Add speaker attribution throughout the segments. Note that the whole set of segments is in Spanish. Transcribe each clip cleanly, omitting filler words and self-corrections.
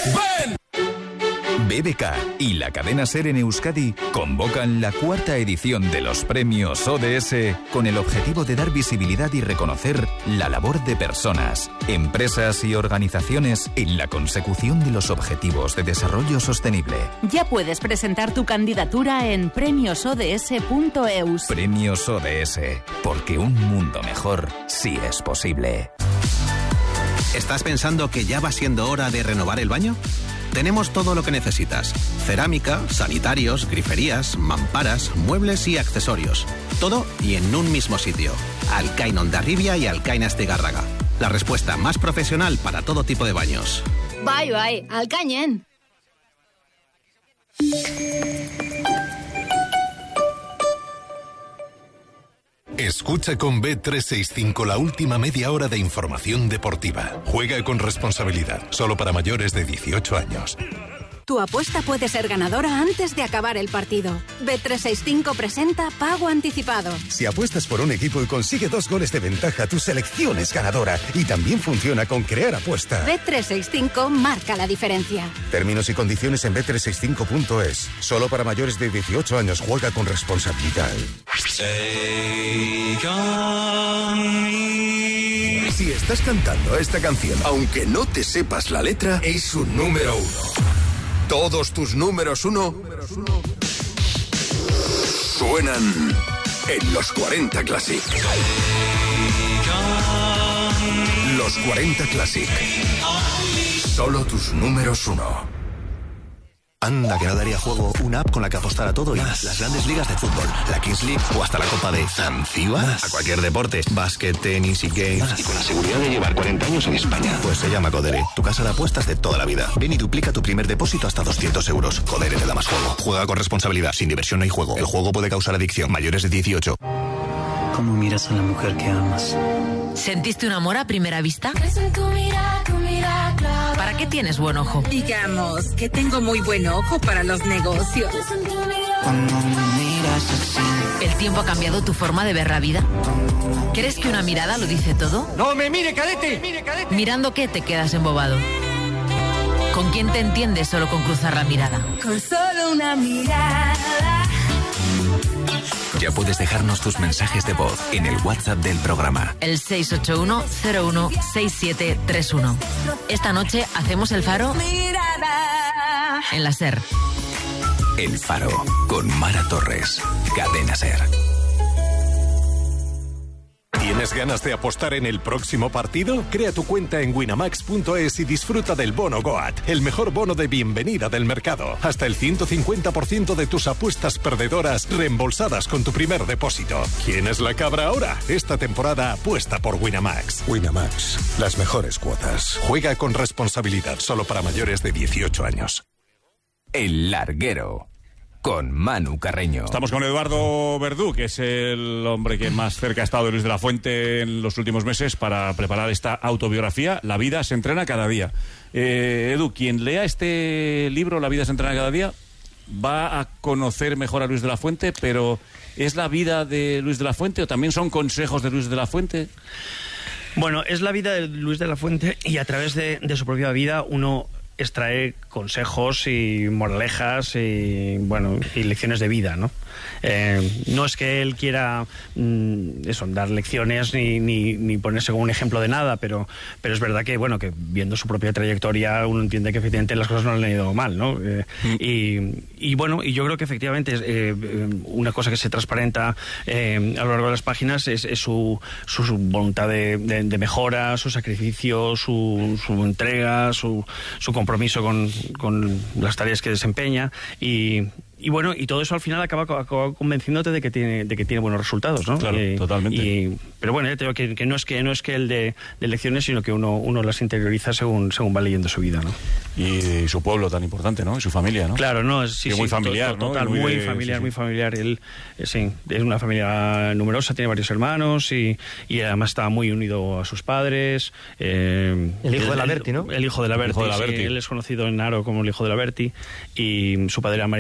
Speaker 1: ¡Ven! BBK y la cadena SER en Euskadi convocan la 4ª edición de los premios ODS con el objetivo de dar visibilidad y reconocer la labor de personas, empresas y organizaciones en la consecución de los objetivos de desarrollo sostenible.
Speaker 2: Ya puedes presentar tu candidatura en premiosods.eus.
Speaker 1: Premios ODS, porque un mundo mejor sí es posible.
Speaker 3: ¿Estás pensando que ya va siendo hora de renovar el baño? Tenemos todo lo que necesitas. Cerámica, sanitarios, griferías, mamparas, muebles y accesorios. Todo y en un mismo sitio. Alcain Hondarribia y Alcain Astigarraga. La respuesta más profesional para todo tipo de baños.
Speaker 4: Bai, Alcainen.
Speaker 5: Escucha con Bet365 la última media hora de información deportiva. Juega con responsabilidad, solo para mayores de 18 años.
Speaker 6: Tu apuesta puede ser ganadora antes de acabar el partido. Bet365 presenta Pago Anticipado.
Speaker 7: Si apuestas por un equipo y consigue 2 goles de ventaja, tu selección es ganadora. Y también funciona con Crear Apuesta.
Speaker 6: Bet365 marca la diferencia.
Speaker 7: Términos y condiciones en bet365.es. Solo para mayores de 18 años. Juega con responsabilidad.
Speaker 8: Si estás cantando esta canción, aunque no te sepas la letra, es un número 1. Todos tus números 1 suenan en los 40 Classic. Los 40 Classic. Solo tus números 1.
Speaker 9: Anda, que no daría juego una app con la que apostar a todo y más. Las grandes ligas de fútbol, la Kings League o hasta la Copa de Zanzíbar. A cualquier deporte, básquet, tenis y games.
Speaker 10: Y con la seguridad de llevar 40 años en España.
Speaker 9: Pues se llama Codere, tu casa de apuestas de toda la vida. Ven y duplica tu primer depósito hasta 200 euros. Codere te da más juego. Juega con responsabilidad, sin diversión no hay juego. El juego puede causar adicción. Mayores de 18.
Speaker 11: ¿Cómo miras a la mujer que amas?
Speaker 12: ¿Sentiste un amor a primera vista? ¿Para qué tienes buen ojo?
Speaker 13: Digamos que tengo muy buen ojo para los negocios.
Speaker 11: Cuando me miras así.
Speaker 12: ¿El tiempo ha cambiado tu forma de ver la vida? ¿Crees que una mirada lo dice todo?
Speaker 14: ¡No me mire, cadete!
Speaker 12: ¿Mirando qué te quedas embobado? ¿Con quién te entiendes solo con cruzar la mirada?
Speaker 13: Con solo una mirada.
Speaker 1: Ya puedes dejarnos tus mensajes de voz en el WhatsApp del programa.
Speaker 12: El 681-016731. Esta noche hacemos el Faro en la SER.
Speaker 1: El Faro con Mara Torres. Cadena SER.
Speaker 5: ¿Tienes ganas de apostar en el próximo partido? Crea tu cuenta en winamax.es y disfruta del bono Goat, el mejor bono de bienvenida del mercado. Hasta el 150% de tus apuestas perdedoras reembolsadas con tu primer depósito. ¿Quién es la cabra ahora? Esta temporada apuesta por Winamax.
Speaker 8: Winamax, las mejores cuotas.
Speaker 5: Juega con responsabilidad, solo para mayores de 18 años.
Speaker 1: El Larguero. Con Manu Carreño.
Speaker 15: Estamos con Eduardo Verdú, que es el hombre que más cerca ha estado de Luis de la Fuente en los últimos meses para preparar esta autobiografía, La vida se entrena cada día. Edu, quien lea este libro, La vida se entrena cada día, va a conocer mejor a Luis de la Fuente, pero ¿es la vida de Luis de la Fuente o también son consejos de Luis de la Fuente?
Speaker 16: Bueno, es la vida de Luis de la Fuente y a través de su propia vida uno extrae consejos y moralejas y lecciones de vida, ¿no? No es que él quiera dar lecciones ni ponerse como un ejemplo de nada, pero es verdad que que viendo su propia trayectoria uno entiende que efectivamente las cosas no le han ido mal, ¿no? Y yo creo que efectivamente una cosa que se transparenta a lo largo de las páginas es su voluntad de mejora, su sacrificio, su entrega, su compromiso con las tareas que desempeña y todo eso al final acaba convenciéndote de que tiene buenos resultados, ¿no?
Speaker 15: Claro, totalmente.
Speaker 16: Pero bueno, te digo que no es que el de lecciones, sino que uno las interioriza según va leyendo su vida, ¿no?
Speaker 15: Y su pueblo tan importante, ¿no? Y su familia, ¿no?
Speaker 16: Claro, no, sí,
Speaker 15: muy familiar, ¿no?
Speaker 16: Total, muy familiar, muy familiar. Él, sí, es una familia numerosa, tiene varios hermanos y además está muy unido a sus padres.
Speaker 17: El hijo de la Berti, ¿no?
Speaker 16: El hijo de la Berti, sí, él es conocido en Aro como el hijo de la Berti y su padre era marino mercante.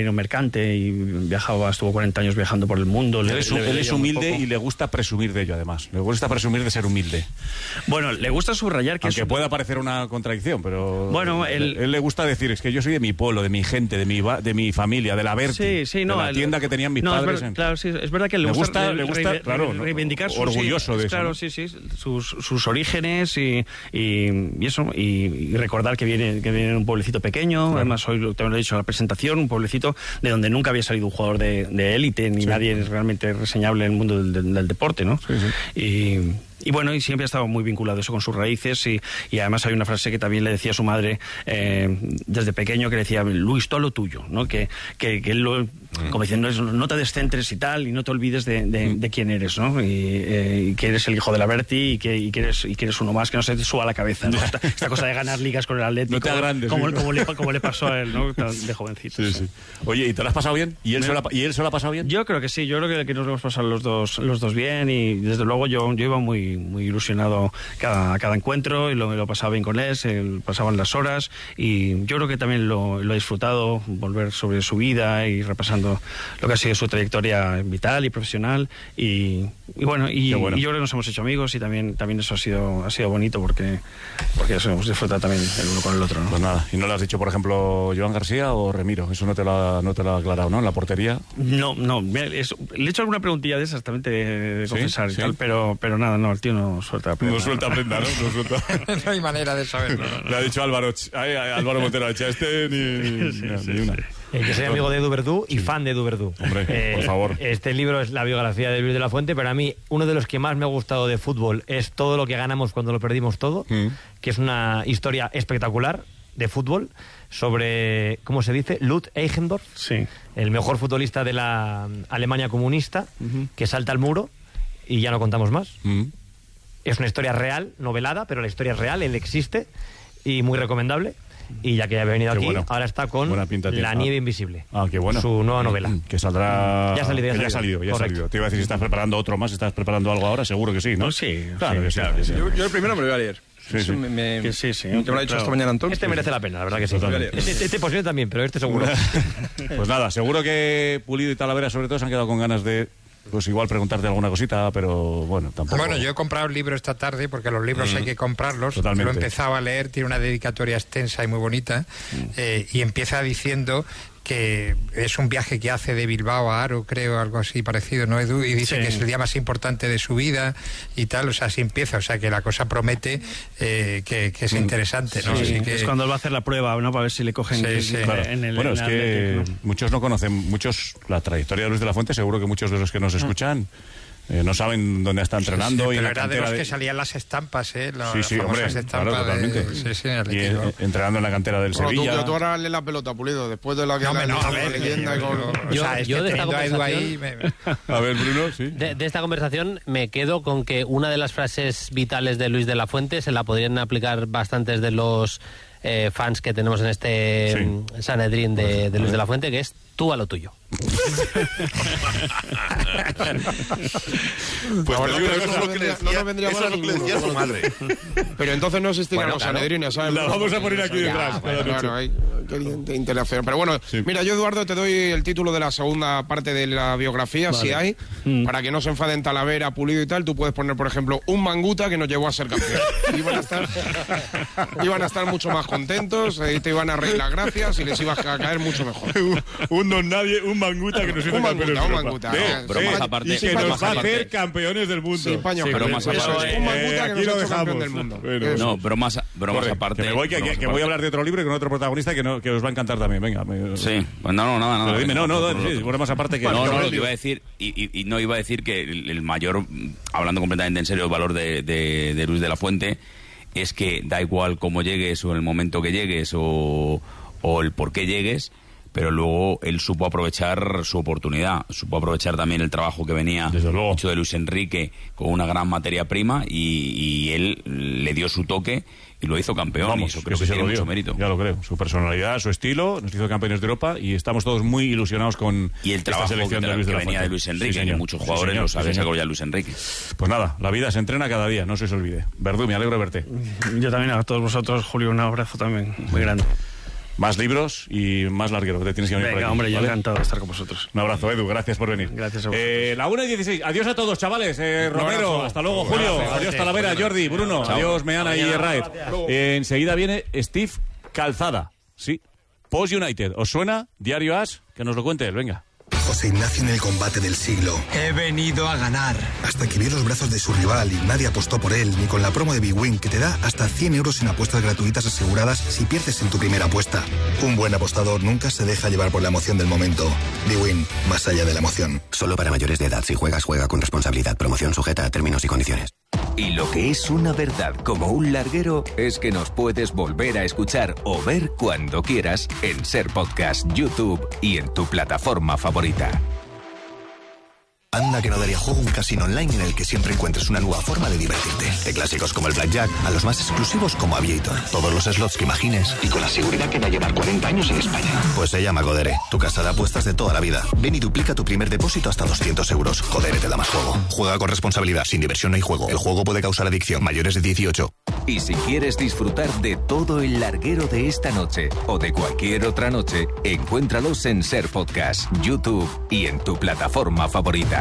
Speaker 16: amante y estuvo 40 años viajando por el mundo.
Speaker 15: Él es humilde y le gusta presumir de ello, además. Le gusta presumir de ser humilde.
Speaker 16: Bueno, le gusta subrayar que...
Speaker 15: Aunque pueda parecer una contradicción, pero...
Speaker 16: Bueno,
Speaker 15: él le gusta decir, es que yo soy de mi pueblo, de mi gente, de mi familia, de la Berti, de la tienda que tenían mis padres.
Speaker 16: Claro, sí, es verdad que le gusta reivindicar
Speaker 15: orgulloso de eso.
Speaker 16: Claro, sí, sus orígenes y eso, y recordar que viene de un pueblecito pequeño. Claro. Además, hoy te lo he dicho en la presentación, un pueblecito de donde nunca había salido un jugador de élite, ni nadie es realmente reseñable en el mundo del deporte, ¿no? Sí. Y bueno, y siempre ha estado muy vinculado eso con sus raíces y además hay una frase que también le decía a su madre desde pequeño, que le decía, Luis, todo lo tuyo, ¿no? Que él lo, como diciendo, no te descentres y tal, y no te olvides de quién eres, ¿no? Y que eres el hijo de la Berti y que eres uno más, que no se te suba a la cabeza, ¿no? Esta cosa de ganar ligas con el Atlético,
Speaker 15: no te agrandes,
Speaker 16: como le pasó a él, ¿no? De jovencito.
Speaker 15: Sí. Oye, ¿y te lo has pasado bien? ¿Y él se lo ha pasado bien?
Speaker 16: Yo creo que sí, yo creo que nos hemos pasado los dos bien, y desde luego yo iba muy ilusionado cada encuentro y lo pasaba bien con él, pasaban las horas, y yo creo que también lo he disfrutado, volver sobre su vida y repasando lo que ha sido su trayectoria vital y profesional, y bueno, yo creo que nos hemos hecho amigos, y también eso ha sido bonito porque eso hemos disfrutado también el uno con el otro, ¿no?
Speaker 15: Pues nada, ¿y no le has dicho, por ejemplo, Joan García o Remiro? Eso no te lo ha aclarado, ¿no? En la portería.
Speaker 16: No, le he hecho alguna preguntilla de esas, también de confesar y tal, pero nada, no, el tío no suelta prenda.
Speaker 15: No suelta prenda, ¿no?
Speaker 14: No hay manera de saberlo.
Speaker 15: Le ha dicho Álvaro Montero, ha dicho ni una.
Speaker 17: Que soy amigo de Edu Verdú y fan de Edu Verdú.
Speaker 15: Hombre, por favor.
Speaker 17: Este libro es la biografía de Luis de la Fuente, pero a mí uno de los que más me ha gustado de fútbol es Todo lo que ganamos cuando lo perdimos todo, que es una historia espectacular de fútbol sobre, ¿cómo se dice? Lutz Eigendorf, el mejor futbolista de la Alemania comunista, que salta al muro y ya no contamos más. Es una historia real, novelada, pero la historia es real, él existe, y muy recomendable. Y ya que ha venido aquí, ahora está con La nieve invisible.
Speaker 15: Qué bueno.
Speaker 17: Su nueva novela.
Speaker 15: Que saldrá...
Speaker 17: Ya ha salido.
Speaker 15: Te iba a decir, si estás preparando otro más, ¿estás preparando algo ahora? Seguro que sí, ¿no?
Speaker 16: Sí.
Speaker 15: Claro que sí.
Speaker 18: Yo el primero me lo voy a leer.
Speaker 15: Sí.
Speaker 18: Me lo ha dicho esta mañana Antón.
Speaker 17: Este merece la pena, la verdad que sí. Este posible también, pero este seguro.
Speaker 15: Pues nada, seguro que Pulido y Talavera sobre todo se han quedado con ganas de... Pues igual preguntarte alguna cosita, pero bueno, tampoco...
Speaker 14: Bueno, yo he comprado el libro esta tarde, porque los libros hay que comprarlos.
Speaker 15: Totalmente.
Speaker 14: Lo he empezado a leer, tiene una dedicatoria extensa y muy bonita, y empieza diciendo que es un viaje que hace de Bilbao a Aro, creo, algo así parecido, ¿no, Edu? Y dice que es el día más importante de su vida y tal, o sea, así empieza, o sea, que la cosa promete que es interesante, ¿no?
Speaker 16: Sí, que... Es cuando él va a hacer la prueba, ¿no? Para ver si le cogen en el...
Speaker 15: Bueno, es que muchos no conocen, la trayectoria de Luis de la Fuente, seguro que muchos de los que nos escuchan no saben dónde está entrenando.
Speaker 14: Pero
Speaker 15: y
Speaker 14: era de los que salían las estampas, las
Speaker 15: hombre,
Speaker 14: estampas,
Speaker 15: claro, totalmente. Entrenando en la cantera del Sevilla.
Speaker 18: Tú ahora dale la pelota, Pulido, después de la que leyenda.
Speaker 14: Yo de esta conversación...
Speaker 15: A ver, Bruno, sí.
Speaker 19: De esta conversación me quedo con que una de las frases vitales de Luis de la Fuente se la podrían aplicar bastantes de los fans que tenemos en este Sanedrín de Luis de la Fuente, que es tú a lo tuyo.
Speaker 18: Pues no nos vendría mal a ninguno. Su madre. Pero entonces no existirían los Sanedrines, ¿sabes?
Speaker 15: La vamos a poner aquí detrás.
Speaker 18: Claro, hay que interacción. Pero bueno, mira, yo, Eduardo, te doy el título de la segunda parte de la biografía, si hay, para que no se enfaden Talavera, Pulido y tal. Tú puedes poner, por ejemplo, un Manguta que nos llevó a ser campeón. Iban a estar mucho más contentos, te iban a reír las gracias y les ibas a caer mucho mejor.
Speaker 15: Un don nadie, un Manguta que nos hizo campeones.
Speaker 18: Un Manguta.
Speaker 15: Bromas aparte. Y que nos va a hacer campeones del mundo.
Speaker 18: Sí, paño. Bromas aparte. Un Manguta que nos ha hecho campeón del mundo.
Speaker 20: No, bromas aparte.
Speaker 15: Que voy a hablar de otro libro con otro protagonista que os va a encantar también. Venga.
Speaker 20: Sí, pues nada.
Speaker 15: Pero dime, bromas aparte que...
Speaker 20: No, lo que iba a decir, y no iba a decir que el mayor, hablando completamente en serio, el valor de Luis de la Fuente es que da igual cómo llegues o el momento que llegues o el por qué llegues, pero luego él supo aprovechar su oportunidad, supo aprovechar también el trabajo que venía hecho de Luis Enrique con una gran materia prima y él le dio su toque y lo hizo campeón. Y eso creo que tiene mucho mérito.
Speaker 15: Ya lo creo. Su personalidad, su estilo, nos hizo campeones de Europa y estamos todos muy ilusionados con
Speaker 20: y el trabajo
Speaker 15: selección de Luis de la
Speaker 20: venía de Luis Enrique, que muchos jugadores lo saben, sacó ya Luis Enrique.
Speaker 15: Pues nada, la vida se entrena cada día, no se os olvide. Verdú, me alegro de verte.
Speaker 16: Yo también, a todos vosotros, Julio, un abrazo también muy grande.
Speaker 15: Más libros y más larguero. Te tienes que venir por aquí,
Speaker 16: hombre, yo
Speaker 15: ¿vale?
Speaker 16: encantado de estar con vosotros.
Speaker 15: Un abrazo, Edu. Gracias por venir.
Speaker 16: Gracias a vosotros.
Speaker 15: La 1:16. Adiós a todos, chavales. Romero, hasta luego. Julio, adiós Talavera, Jordi, Bruno, adiós Meana y Raed. Enseguida viene Steve Calzada. Sí, Post United. ¿Os suena? Diario As, que nos lo cuente él, venga.
Speaker 21: José Ignacio en el combate del siglo.
Speaker 22: He venido a ganar.
Speaker 21: Hasta que vio los brazos de su rival y nadie apostó por él, ni con la promo de Big Win, que te da hasta 100 euros en apuestas gratuitas aseguradas si pierdes en tu primera apuesta. Un buen apostador nunca se deja llevar por la emoción del momento. Big Win, más allá de la emoción.
Speaker 23: Solo para mayores de edad. Si juegas, juega con responsabilidad. Promoción sujeta a términos y condiciones.
Speaker 1: Y lo que es una verdad como un larguero es que nos puedes volver a escuchar o ver cuando quieras en Ser Podcast, YouTube y en tu plataforma favorita.
Speaker 9: Anda que no daría juego un casino online en el que siempre encuentres una nueva forma de divertirte. De clásicos como el Blackjack a los más exclusivos como Aviator. Todos los slots que imagines y con la seguridad que da llevar 40 años en España. Pues se llama Codere, tu casa de apuestas de toda la vida. Ven y duplica tu primer depósito hasta 200 euros. Codere te da más juego. Juega con responsabilidad, sin diversión no hay juego. El juego puede causar adicción. Mayores de 18.
Speaker 1: Y si quieres disfrutar de todo el larguero de esta noche o de cualquier otra noche, encuéntralos en Ser Podcast, YouTube y en tu plataforma favorita.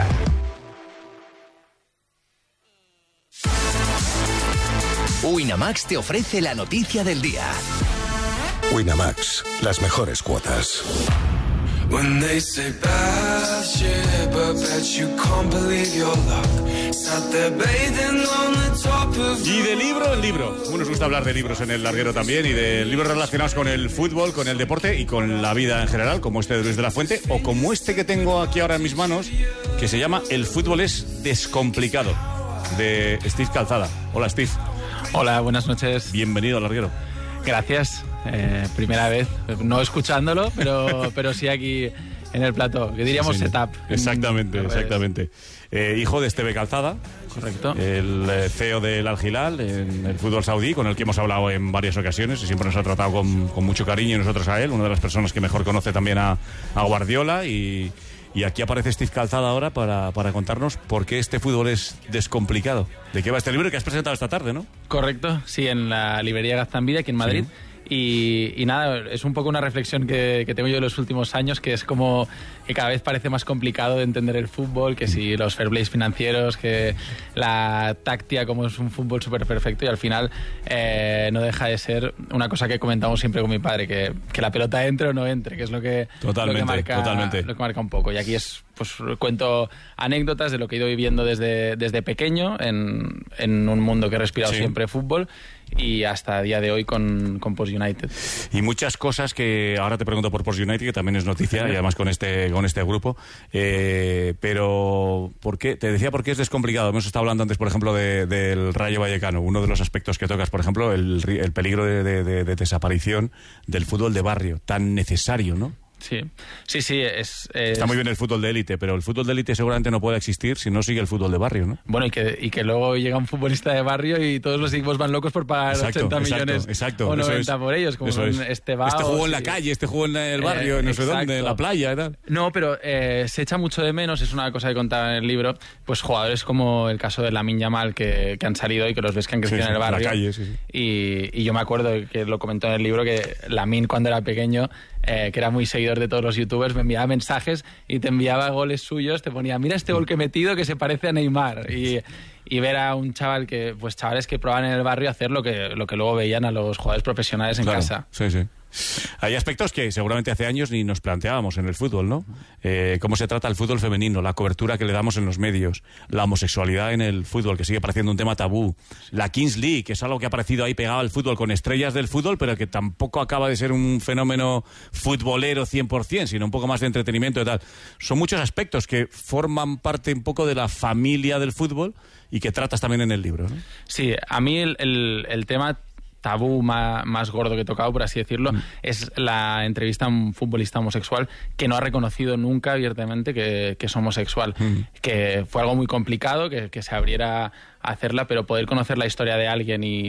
Speaker 24: Winamax te ofrece la noticia del día.
Speaker 8: Winamax, las mejores cuotas.
Speaker 25: When they say bad shit, but bet you can't believe your luck. Sat there bathing on the top of.
Speaker 15: Y de libro en libro. Como nos gusta hablar de libros en el larguero también, y de libros relacionados con el fútbol, con el deporte y con la vida en general, como este de Luis de la Fuente, o como este que tengo aquí ahora en mis manos, que se llama El fútbol es descomplicado, de Steve Calzada. Hola, Steve.
Speaker 26: Hola, buenas noches.
Speaker 15: Bienvenido al larguero.
Speaker 26: Gracias. Primera vez, no escuchándolo, pero sí aquí en el plató, que diríamos
Speaker 15: sí,
Speaker 26: setup.
Speaker 15: Exactamente. Hijo de Esteve Calzada.
Speaker 26: Correcto.
Speaker 15: El CEO del Al Hilal en el fútbol saudí, con el que hemos hablado en varias ocasiones y siempre nos ha tratado con mucho cariño, y nosotros a él, una de las personas que mejor conoce también a Guardiola, y aquí aparece Steve Calzada ahora para contarnos por qué este fútbol es descomplicado. ¿De qué va este libro que has presentado esta tarde, no?
Speaker 26: Correcto, sí, en la librería Gaztambide, aquí en Madrid. Sí. Y nada, es un poco una reflexión que tengo yo en los últimos años, que es como que cada vez parece más complicado de entender el fútbol, que si los fair plays financieros, que la táctica, como es un fútbol súper perfecto, y al final no deja de ser una cosa que comentamos siempre con mi padre, que la pelota entre o no entre, que es lo que marca un poco. Y aquí es, pues cuento anécdotas de lo que he ido viviendo desde pequeño en un mundo que he respirado siempre fútbol, y hasta el día de hoy con Post United.
Speaker 15: Y muchas cosas que ahora te pregunto por Post United, que también es noticia, y además con este grupo, pero ¿por qué? Te decía por qué es descomplicado. Hemos estado hablando antes, por ejemplo, del Rayo Vallecano. Uno de los aspectos que tocas, por ejemplo, el peligro de desaparición del fútbol de barrio, tan necesario, ¿no?
Speaker 26: Sí,
Speaker 15: Está muy bien el fútbol de élite, pero el fútbol de élite seguramente no puede existir si no sigue el fútbol de barrio, ¿no?
Speaker 26: Bueno, y que luego llega un futbolista de barrio y todos los equipos van locos por pagar 80 millones o 90 por ellos, como son Estebao.
Speaker 15: Este jugó en la calle, este jugó en el barrio, no sé dónde, en la playa y tal.
Speaker 26: No, pero se echa mucho de menos, es una cosa que contaba en el libro, pues jugadores como el caso de Lamine Yamal que han salido y que los ves que han crecido en el barrio.
Speaker 15: En la calle,
Speaker 26: Y yo me acuerdo que lo comentó en el libro, que Lamine, cuando era pequeño, que era muy seguidor de todos los youtubers, me enviaba mensajes y te enviaba goles suyos, te ponía, mira este gol que he metido que se parece a Neymar, y ver a un chaval chavales que probaban en el barrio hacer lo que luego veían a los jugadores profesionales en casa.
Speaker 15: Sí. Hay aspectos que seguramente hace años ni nos planteábamos en el fútbol, ¿no? Cómo se trata el fútbol femenino, la cobertura que le damos en los medios, la homosexualidad en el fútbol, que sigue pareciendo un tema tabú, la Kings League, que es algo que ha aparecido ahí pegado al fútbol con estrellas del fútbol, pero que tampoco acaba de ser un fenómeno futbolero 100%, sino un poco más de entretenimiento y tal. Son muchos aspectos que forman parte un poco de la familia del fútbol y que tratas también en el libro, ¿no?
Speaker 26: Sí, a mí el tema tabú más gordo que he tocado, por así decirlo, es la entrevista a un futbolista homosexual que no ha reconocido nunca abiertamente que es homosexual, que fue algo muy complicado que se abriera a hacerla, pero poder conocer la historia de alguien y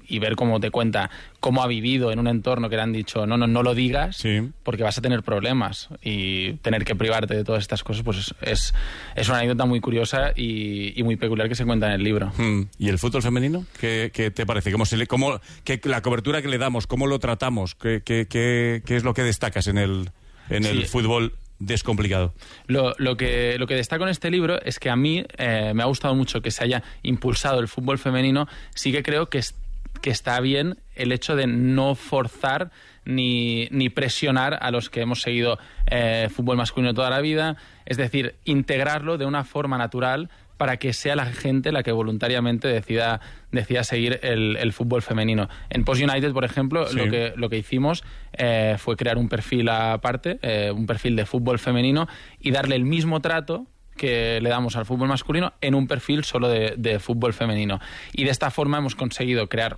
Speaker 26: y ver cómo te cuenta cómo ha vivido en un entorno que le han dicho no lo digas, porque vas a tener problemas, y tener que privarte de todas estas cosas, pues es una anécdota muy curiosa y muy peculiar que se cuenta en el libro.
Speaker 15: ¿Y el fútbol femenino? ¿Qué te parece? La cobertura que le damos, cómo lo tratamos, qué es lo que destacas en el fútbol descomplicado?
Speaker 26: Lo que destaco en este libro es que a mí me ha gustado mucho que se haya impulsado el fútbol femenino. Sí que creo que está bien el hecho de no forzar ni presionar a los que hemos seguido fútbol masculino toda la vida, es decir, integrarlo de una forma natural para que sea la gente la que voluntariamente decida seguir el fútbol femenino. En Post United, por ejemplo, lo que hicimos fue crear un perfil aparte, un perfil de fútbol femenino, y darle el mismo trato que le damos al fútbol masculino en un perfil solo de fútbol femenino. Y de esta forma hemos conseguido crear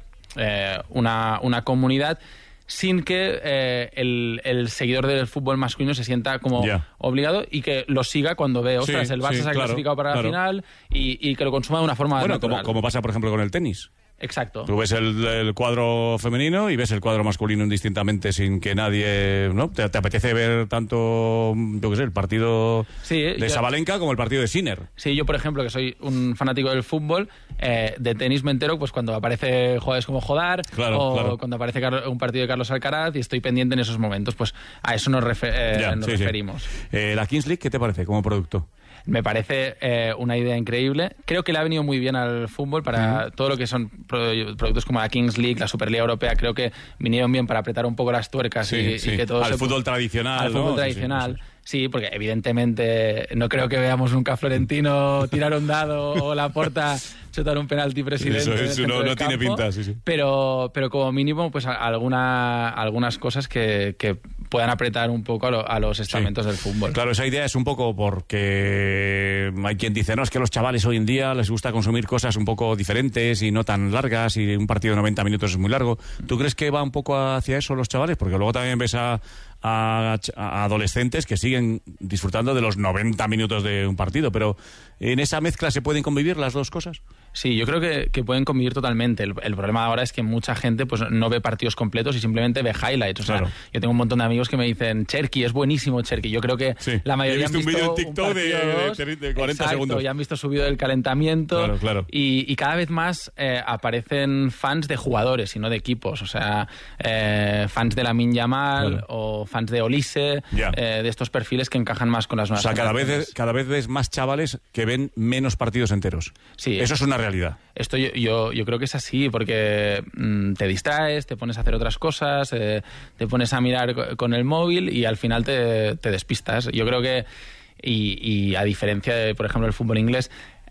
Speaker 26: una comunidad sin que el seguidor del fútbol masculino se sienta como obligado, y que lo siga cuando ve, ostras, el Barça se ha clasificado para la final, y que lo consuma de una forma natural.
Speaker 15: Como pasa, por ejemplo, con el tenis.
Speaker 26: Exacto.
Speaker 15: Tú ves el cuadro femenino y ves el cuadro masculino indistintamente, sin que nadie... ¿no? ¿Te apetece ver tanto, yo qué sé, el partido de Sabalenka como el partido de Sinner?
Speaker 26: Sí, yo, por ejemplo, que soy un fanático del fútbol, de tenis me entero pues cuando aparece jugadores como Jodar, cuando aparece un partido de Carlos Alcaraz, y estoy pendiente en esos momentos. Pues a eso nos referimos.
Speaker 15: La Kings League, ¿qué te parece como producto?
Speaker 26: Me parece una idea increíble. Creo que le ha venido muy bien al fútbol para todo lo que son productos como la Kings League, la Superliga Europea. Creo que vinieron bien para apretar un poco las tuercas y que todo
Speaker 15: al fútbol tradicional.
Speaker 26: Al fútbol tradicional. Sí, porque evidentemente no creo que veamos nunca a Florentino tirar un dado o Laporta chutar un penalti presidente.
Speaker 15: Eso no tiene pinta, sí.
Speaker 26: Pero como mínimo, pues algunas cosas que puedan apretar un poco a los estamentos del fútbol.
Speaker 15: Claro, esa idea es un poco porque hay quien dice, no, es que a los chavales hoy en día les gusta consumir cosas un poco diferentes y no tan largas, y un partido de 90 minutos es muy largo. ¿Tú crees que va un poco hacia eso los chavales? Porque luego también ves a adolescentes que siguen disfrutando de los 90 minutos de un partido, pero ¿en esa mezcla se pueden convivir las dos cosas?
Speaker 26: Sí, yo creo que pueden convivir totalmente. El problema ahora es que mucha gente pues no ve partidos completos y simplemente ve highlights. O sea, yo tengo un montón de amigos que me dicen, Cherki, es buenísimo Cherki. Yo creo que la mayoría han visto un vídeo en
Speaker 15: TikTok de 40 segundos.
Speaker 26: Ya han visto subido el calentamiento.
Speaker 15: Claro.
Speaker 26: Y cada vez más aparecen fans de jugadores y no de equipos. O sea, fans de Lamine Yamal o fans de Olise, de estos perfiles que encajan más con las nuevas generaciones.
Speaker 15: Cada vez ves más chavales que ven menos partidos enteros.
Speaker 26: Sí.
Speaker 15: Eso es una realidad.
Speaker 26: Esto yo creo que es así, porque te distraes, te pones a hacer otras cosas, te pones a mirar con el móvil y al final te despistas. Yo creo que, y a diferencia de, por ejemplo, el fútbol inglés,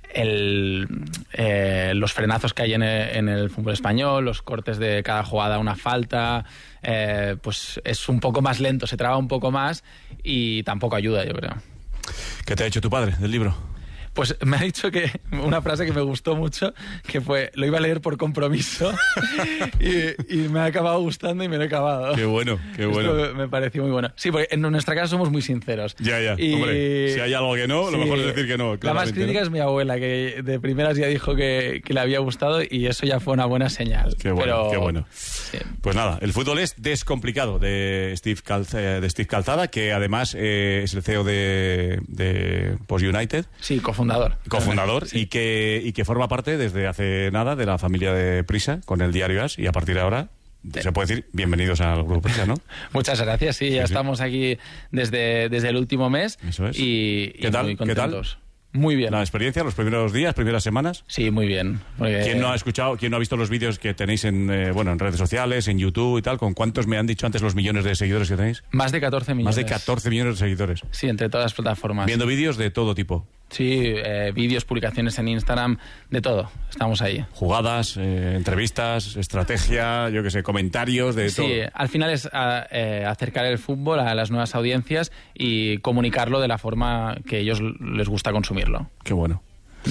Speaker 26: los frenazos que hay en el fútbol español, los cortes de cada jugada, una falta, pues es un poco más lento, se traba un poco más y tampoco ayuda, yo creo.
Speaker 15: ¿Qué te ha dicho tu padre del libro?
Speaker 26: Pues me ha dicho una frase que me gustó mucho, que fue, lo iba a leer por compromiso y me ha acabado gustando y me lo he acabado.
Speaker 15: Qué bueno.
Speaker 26: Esto me pareció muy bueno. Sí, porque en nuestra casa somos muy sinceros.
Speaker 15: Ya. Hombre, si hay algo que no, lo mejor es decir que no.
Speaker 26: La más crítica es mi abuela, que de primeras ya dijo que le había gustado, y eso ya fue una buena señal.
Speaker 15: Qué bueno. Sí. Pues nada, el fútbol es descomplicado, de Steve Calzada, que además es el CEO de Post United.
Speaker 26: Sí, cofundador,
Speaker 15: sí. y que forma parte desde hace nada de la familia de Prisa con el diario AS, y a partir de ahora se puede decir bienvenidos al Grupo Prisa, ¿no?
Speaker 26: Muchas gracias, ya estamos aquí desde el último mes.
Speaker 15: Eso es.
Speaker 26: Y muy contentos.
Speaker 15: ¿Qué tal?
Speaker 26: Muy bien.
Speaker 15: ¿La experiencia, los primeros días, primeras semanas?
Speaker 26: Sí, muy bien.
Speaker 15: ¿Quién no ha visto los vídeos que tenéis en redes sociales, en YouTube y tal? ¿Con cuántos me han dicho antes los millones de seguidores que tenéis?
Speaker 26: Más de 14 millones.
Speaker 15: Más de 14 millones de seguidores.
Speaker 26: Sí, entre todas las plataformas.
Speaker 15: Viendo vídeos de todo tipo.
Speaker 26: Sí, vídeos, publicaciones en Instagram, de todo. Estamos ahí.
Speaker 15: Jugadas, entrevistas, estrategia, yo qué sé, comentarios, de todo.
Speaker 26: Sí, al final es acercar el fútbol a las nuevas audiencias y comunicarlo de la forma que a ellos les gusta consumirlo.
Speaker 15: Qué bueno.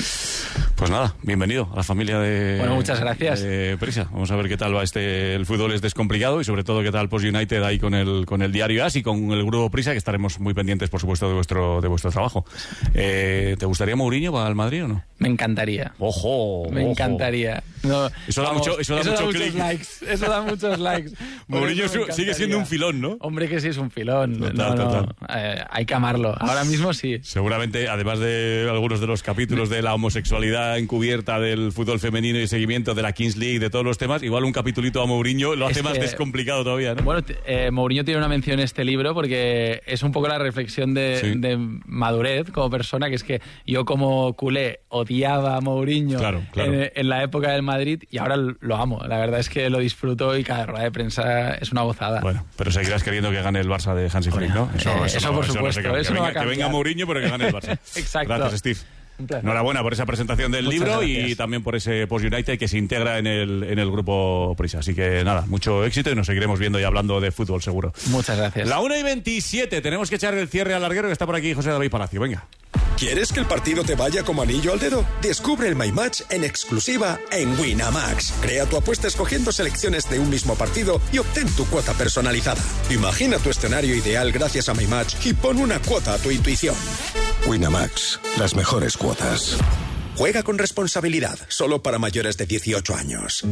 Speaker 15: Pues nada, bienvenido a la familia de...
Speaker 26: Bueno, muchas gracias.
Speaker 15: De Prisa. Vamos a ver qué tal va el fútbol es descomplicado y sobre todo qué tal Post United ahí con el diario AS y con el grupo Prisa, que estaremos muy pendientes, por supuesto, de vuestro trabajo. ¿Te gustaría Mourinho para el Madrid o no?
Speaker 26: Me encantaría.
Speaker 15: ¡Ojo!
Speaker 26: Me encantaría. No,
Speaker 15: eso da muchos
Speaker 26: likes. Eso da muchos likes.
Speaker 15: Mourinho sigue siendo un filón, ¿no?
Speaker 26: Hombre, que sí es un filón.
Speaker 15: Total.
Speaker 26: Hay que amarlo. Ahora mismo sí.
Speaker 15: Seguramente, además de algunos de los capítulos de la homosexualidad encubierta del fútbol femenino y seguimiento de la Kings League, de todos los temas, igual un capitulito a Mourinho lo hace más descomplicado todavía, ¿no?
Speaker 26: Bueno, Mourinho tiene una mención en este libro porque es un poco la reflexión de madurez como persona, que es que yo como culé odiaba a Mourinho en la época del Madrid y ahora lo amo. La verdad es que lo disfruto y cada rueda de prensa es una gozada.
Speaker 15: Bueno, pero seguirás queriendo que gane el Barça de Hansi Flick, ¿no?
Speaker 26: Eso por supuesto.
Speaker 15: Que venga Mourinho, pero que gane el Barça.
Speaker 26: Exacto.
Speaker 15: Gracias, Steve. Enhorabuena por esa presentación del libro y también por ese Post United que se integra en el grupo Prisa. Así que nada, mucho éxito y nos seguiremos viendo y hablando de fútbol seguro.
Speaker 26: Muchas gracias.
Speaker 15: La 1:27, tenemos que echar el cierre al larguero que está por aquí José David Palacio. Venga.
Speaker 8: ¿Quieres que el partido te vaya como anillo al dedo? Descubre el My Match en exclusiva en Winamax. Crea tu apuesta escogiendo selecciones de un mismo partido y obtén tu cuota personalizada. Imagina tu escenario ideal gracias a My Match y pon una cuota a tu intuición. Winamax, las mejores cuotas. Juega con responsabilidad, solo para mayores de 18 años.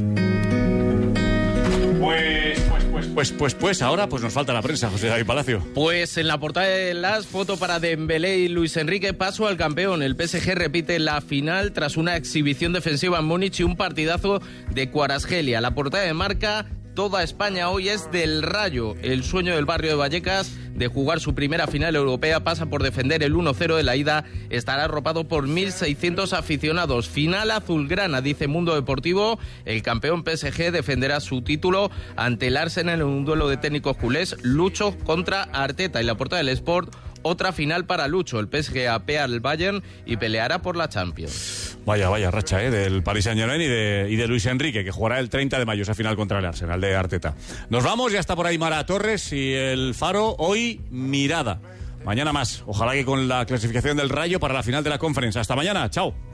Speaker 15: Pues ahora pues nos falta la prensa, José David Palacio.
Speaker 2: Pues en la portada de las foto para Dembélé y Luis Enrique, paso al campeón. El PSG repite la final tras una exhibición defensiva en Múnich y un partidazo de Kvaratskhelia. La portada de Marca: toda España hoy es del Rayo. El sueño del barrio de Vallecas de jugar su primera final europea pasa por defender el 1-0 de la ida. Estará arropado por 1.600 aficionados. Final azulgrana, dice Mundo Deportivo. El campeón PSG defenderá su título ante el Arsenal en un duelo de técnicos culés. Lucho contra Arteta. Y la portada del Sport: otra final para Lucho. El PSG apea al Bayern y peleará por la Champions.
Speaker 15: Vaya racha del Paris Saint-Germain y de Luis Enrique, que jugará el 30 de mayo esa final contra el Arsenal de Arteta. Nos vamos, ya está por ahí Mara Torres y el Faro. Hoy mirada. Mañana más. Ojalá que con la clasificación del Rayo para la final de la Conference. Hasta mañana. Chao.